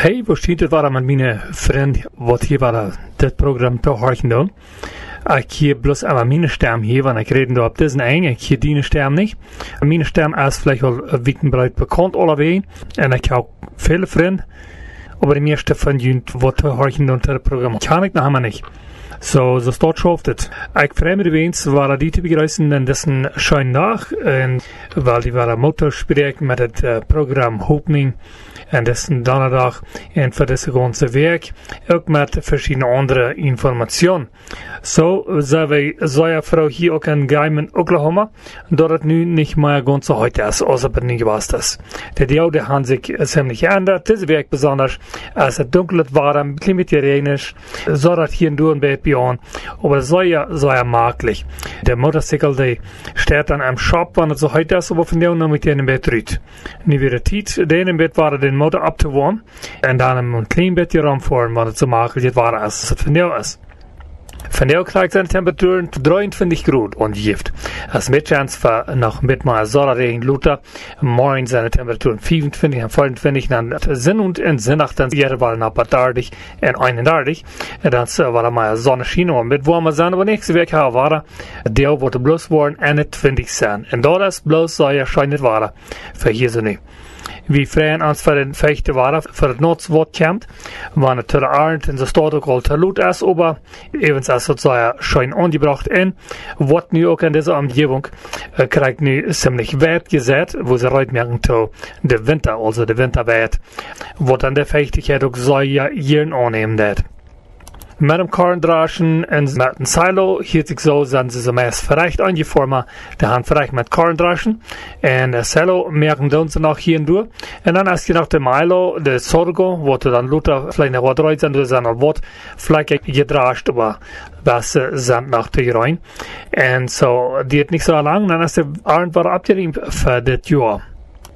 Hey, wo steht het waar met mijn vriend wat hier waar dit programma te horen doen? Ik hier bloß aber meine Stimme hier, wenn ich reden da, das ist ein, ich hier die Stimme nicht. Meine Stimme ist vielleicht wel wietenbreit bekannt allerweil. Und ich habe viele Freunde. Aber die meeste von ihnen, wat te horen doen ter Programm, kann ich noch einmal nicht. So staat schon auf das. Ich freue mich übrigens, war die te begrüßen, denn das ist ein schöner Tag, weil die waren Motorsprech mit dem Programm Opening. En dat is een donderdag. En voor deze ganze week ook met verschillende andere informationen. Zo zijn wij, zo'n vrouw hier ook in Geheim in Oklahoma, dat het nu niet meer ganz so heute ist, als het niet geweest is. De Dinge haben sich ziemlich geändert. Deze week besonders, als het dunkel war, ein bisschen mit reinisch, so dat hier nur ein bisschen, aber so ja maglich. Der Motorcycle, die steht dann am Shop, wenn es so heute ist, aber von der noch mit dem Bett rüht. Nu weer het tijd, de ene bed waren den Motor ab te warmen, en dan een klein beetje rumfahren, wat het zo makkelijk war, als het van jou is. Van jou krijgt zijn temperatuur 23 graden ongeveer. Als middags nog met maar zonnerregen Luther, morgen zijn de temperaturen 25 en 25, dan zin en zinnacht dan eerder waren naar 30 en 31. En dan waren maar zonneschijn en met warmer zijn, maar nächste week waren deel wordt bloos worden en 20 zijn. En dat is bloos zou je schijnend waren, voor hier zo nu. Vi freien ans för den fechte vara för att något svårt kämt. Var det till Arndt en så stort och kallt lut är aber evens är så att säga schön angebracht in. Vad nu också in dieser Umgebung kriegt nu ziemlich wert gesät, wo sie reut merken to de Winter, also de Winterwert. Vad dann der Fechtigkeit auch so ja jeden annehmen det. Met dem Korndraschen en met een silo hield ik zo, zijn ze meest verrecht angeformt. Die gaan verrecht met Korndraschen. En de silo merken doen ze nog hier en door. En dan als je nog de Milo, de Sorgo, wat dan Luther vielleicht nog wat eruit zijn, dus zijn al wat vlekken gedrascht, aber was zijn nog te rein. En zo, die het niet zo lang, dan is de Arndt war abgeriemd voor dit jaar.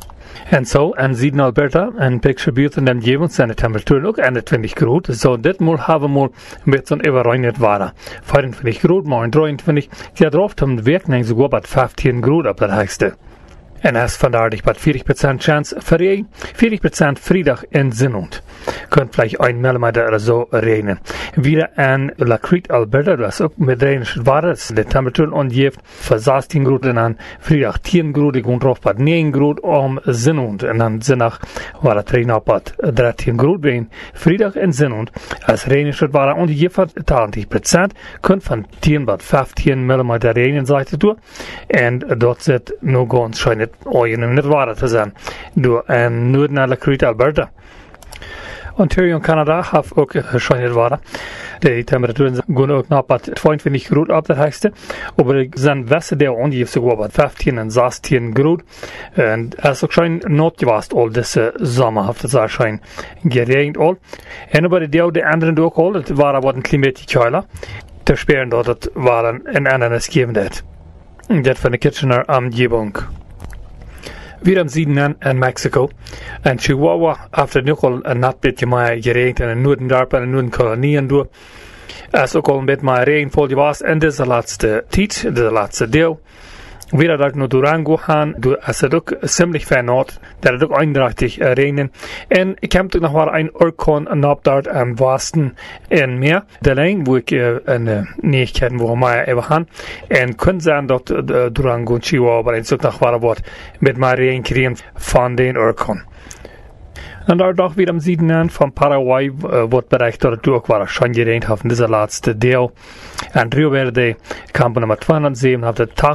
En zo, en Süden Alberta, en picture in de omgeving zijn de temperaturen ook 21 graden. Zo, dit moet hebben we met zo'n überreinet waren. 24 graden, maar 23. Die drauf haben de werking sogar bij 15 graden op dat hoogste. En er ist vandaar met 40% Chance für Regen, 40% Freitag in Sinnund. Könnt vielleicht 1 mm oder so regnen. Wieder in La Crete, Alberta, das auch mit reinisch war, das die Temperaturen angeht, für 16 Grad und dann Freitag 10 Grad, die kommt drauf bei 9 Grad am Sinnund. Und dann Sinnach war das Regen auch bei 13 Grad bei Freitag in Sinnund. Als reinisch war, und hier von 20%, könnt von 10 bis 15 mm regnen, sagt ihr, und dort sind nur ganz schön nicht wahr zu sein. Du, nur nach La Crete, Alberta. Ontario und Kanada haben auch schon nicht wahr. Die Temperaturen gehen auch noch bei 22 Grad ab, das heißt. Aber sind Westen der ungefähr sogar bei 15 und 16 Grad. Und es ist auch schon not gewast, all diese Sommer, hat es auch schon geregnet, all. Und aber die anderen durch, all, das war aber ein Klimat kühler. Der Sperren dort, das waren ein anderes Geben, das von der Kitchener Umgebung. Wieder im Süden in Mexiko. In Chihuahua, after nog al een nat beetje meer geregend in de noordendorpen en de noordenkolonieën door. Es ook al een beetje meer regenvol was en dit is de laatste tijd, de laatste deel. Wieder dat naar Durango gaan, es het ook ziemlich vernot, dat het ook eindachtig regnen. En ik heb ook nog wel een orkaan nab dort am Westen en meer. De lijn, wo ik een Neuigkeiten, wo wir even gaan. En kunnen zijn dat Durango en Chihuahua, aber eens ook nog wel wat met meer regen krijgen van den orkaan. En daar doch wieder im Süden von Paraguay wird berichtet, dass es auch war schon geregnet hat in dieser letzten Deel. En Rio Verde, Campo Nummer 207, hat der Tag